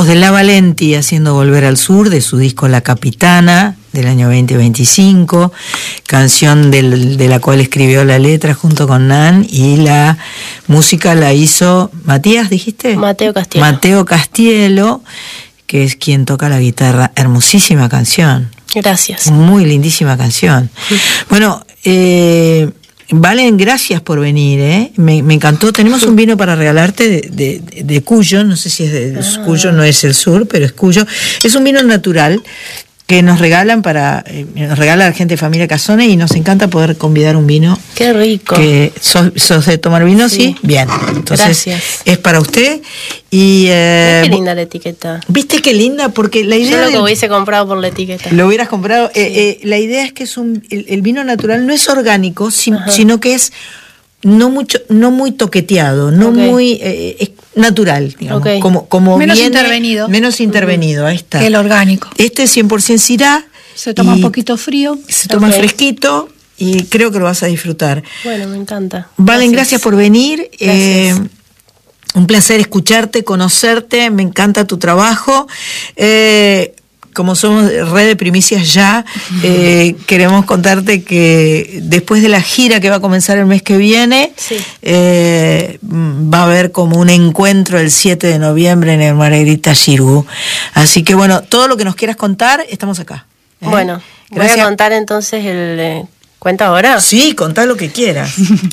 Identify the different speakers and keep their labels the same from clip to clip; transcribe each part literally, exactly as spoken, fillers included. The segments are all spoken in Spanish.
Speaker 1: de La Valenti haciendo Volver al Sur, de su disco La Capitana, del año veinte veinticinco, canción del, de la cual escribió la letra junto con Nan, y la música la hizo Matías, ¿dijiste?
Speaker 2: Mateo Castielo.
Speaker 1: Mateo Castielo, que es quien toca la guitarra. Hermosísima canción.
Speaker 2: Gracias.
Speaker 1: Muy lindísima canción. Sí. Bueno, eh... Valen, gracias por venir, ¿eh? Me, me encantó. Tenemos un vino para regalarte de, de, de Cuyo, no sé si es de ah. Cuyo, no es el sur, pero es Cuyo. Es un vino natural que nos regalan para, eh, nos regala la gente de Familia Casone, y nos encanta poder convidar un vino.
Speaker 2: ¡Qué rico!
Speaker 1: Que sos, sos de tomar vino, ¿sí? ¿sí? Bien. Entonces, gracias. Es para usted. Y eh,
Speaker 2: qué linda la etiqueta.
Speaker 1: ¿Viste qué linda? Porque la idea.
Speaker 2: Yo lo que
Speaker 1: del,
Speaker 2: hubiese comprado por la etiqueta.
Speaker 1: Lo hubieras comprado. Sí. Eh, eh, la idea es que es un, el, el vino natural no es orgánico, sin, sino que es no mucho, no muy toqueteado, no okay. muy eh, es natural, digamos, okay. como, como
Speaker 3: menos
Speaker 1: viene,
Speaker 3: intervenido,
Speaker 1: menos intervenido, ahí está.
Speaker 3: Que el orgánico.
Speaker 1: Este es cien por ciento Syrah.
Speaker 3: Se toma un poquito frío.
Speaker 1: Se toma okay. fresquito. Y creo que lo vas a disfrutar.
Speaker 2: Bueno, me encanta.
Speaker 1: Valen, gracias, gracias por venir. Eh, un placer escucharte, conocerte. Me encanta tu trabajo. Eh, como somos red de primicias ya, eh, queremos contarte que después de la gira que va a comenzar el mes que viene,
Speaker 2: sí.
Speaker 1: eh, va a haber como un encuentro el siete de noviembre en el Margarita Xirgu. Así que bueno, todo lo que nos quieras contar, estamos acá. ¿eh?
Speaker 2: Bueno,
Speaker 1: gracias.
Speaker 2: Voy a contar entonces el... Eh, ¿Cuenta ahora?
Speaker 1: Sí, contá lo que quieras.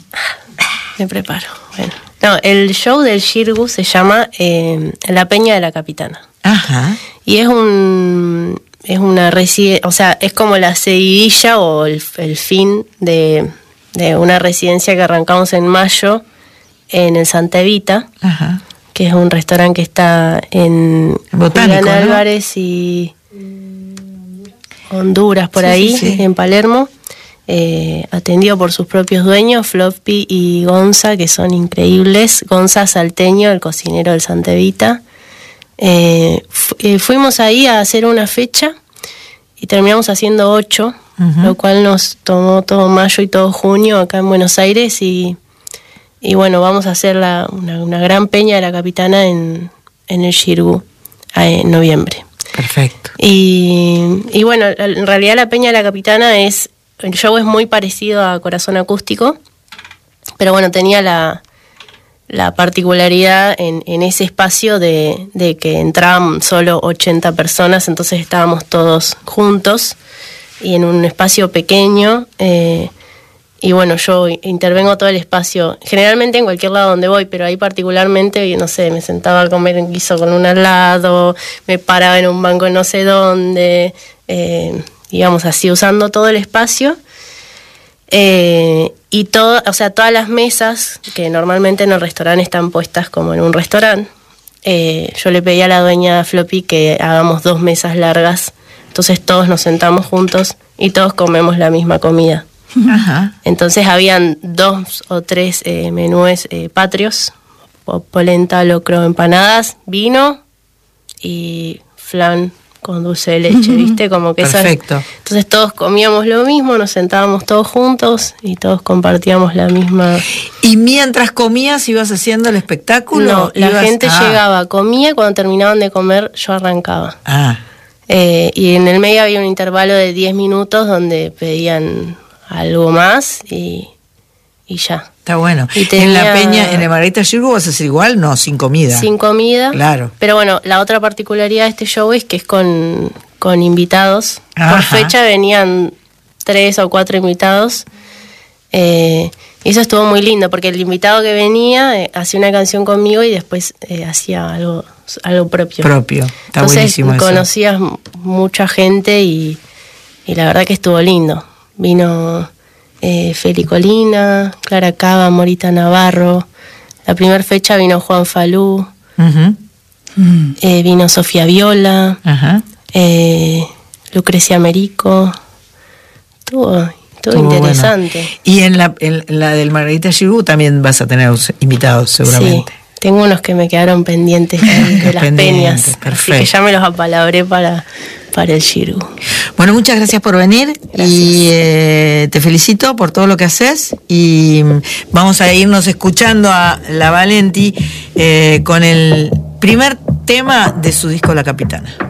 Speaker 2: Me preparo. Bueno. No, el show del Xirgu se llama eh, La Peña de la Capitana.
Speaker 1: Ajá.
Speaker 2: Y es un es una residencia, o sea, es como la seguidilla o el, el fin de, de una residencia que arrancamos en mayo en el Santa Evita,
Speaker 1: ajá.
Speaker 2: que es un restaurante que está en
Speaker 1: Botánico,
Speaker 2: Julián
Speaker 1: ¿no?
Speaker 2: Álvarez y Honduras, por
Speaker 1: sí,
Speaker 2: ahí,
Speaker 1: sí, sí.
Speaker 2: en Palermo. Eh, atendido por sus propios dueños, Floppy y Gonza, que son increíbles. Gonza salteño, el cocinero del Santa Evita. Eh, fu- eh, fuimos ahí a hacer una fecha y terminamos haciendo ocho, uh-huh. lo cual nos tomó todo mayo y todo junio acá en Buenos Aires, y, y bueno, vamos a hacer la, una, una gran peña de la Capitana en, en el Xirgu en noviembre.
Speaker 1: Perfecto.
Speaker 2: Y, y bueno, en realidad la peña de la Capitana es, el show es muy parecido a Corazón Acústico, pero bueno, tenía la, la particularidad en, en ese espacio de, de que entraban solo ochenta personas, entonces estábamos todos juntos y en un espacio pequeño, eh, y bueno, yo intervengo todo el espacio, generalmente en cualquier lado donde voy, pero ahí particularmente, no sé, me sentaba a comer un guiso con un al lado, me paraba en un banco no sé dónde, eh, digamos así, usando todo el espacio. Eh, y todo, o sea, todas las mesas que normalmente en el restaurante están puestas como en un restaurante, eh, yo le pedí a la dueña Floppy que hagamos dos mesas largas, entonces todos nos sentamos juntos y todos comemos la misma comida.
Speaker 1: Ajá.
Speaker 2: Entonces habían dos o tres eh, menúes eh, patrios, polenta, locro, empanadas, vino y flan con dulce de leche, ¿viste? Como que
Speaker 1: perfecto.
Speaker 2: Esas... Entonces todos comíamos lo mismo, nos sentábamos todos juntos y todos compartíamos la misma...
Speaker 1: ¿Y mientras comías ibas haciendo el espectáculo?
Speaker 2: No, la
Speaker 1: ibas...
Speaker 2: gente ah. llegaba, comía, cuando terminaban de comer yo arrancaba.
Speaker 1: Ah.
Speaker 2: Eh, y en el medio había un intervalo de diez minutos donde pedían algo más y, y ya.
Speaker 1: Está bueno.
Speaker 2: Y tenía...
Speaker 1: En la peña, en el Margarita Xirgu vas a hacer igual, no, sin comida.
Speaker 2: Sin comida.
Speaker 1: Claro.
Speaker 2: Pero bueno, la otra particularidad de este show es que es con, con invitados.
Speaker 1: Ajá.
Speaker 2: Por fecha venían tres o cuatro invitados. Eh, y eso estuvo muy lindo, porque el invitado que venía eh, hacía una canción conmigo y después eh, hacía algo, algo propio.
Speaker 1: Propio. Está
Speaker 2: Entonces,
Speaker 1: buenísimo eso.
Speaker 2: Conocías mucha gente y, y la verdad que estuvo lindo. Vino... Eh, Feli Colina, Clara Cava, Morita Navarro. La primera fecha vino Juan Falú,
Speaker 1: uh-huh.
Speaker 2: eh, vino Sofía Viola, uh-huh. eh, Lucrecia Merico. Estuvo, estuvo, estuvo interesante.
Speaker 1: Bueno. Y en la, en la del Margarita Xirgu también vas a tener invitados seguramente.
Speaker 2: Sí, tengo unos que me quedaron pendientes de, de las peñas. Perfecto. Así que ya me los apalabré para... para el Xirgu.
Speaker 1: Bueno, muchas gracias por venir. Gracias. Y eh, te felicito por todo lo que haces y vamos a irnos escuchando a La Valenti eh, con el primer tema de su disco La Capitana.